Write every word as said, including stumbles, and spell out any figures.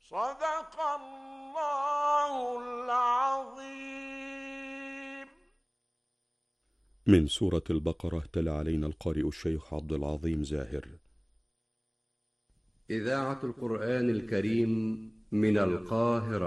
صدق الله العظيم. من سورة البقرة تلا علينا القارئ الشيخ عبد العظيم زاهر. إذاعة القرآن الكريم من القاهرة.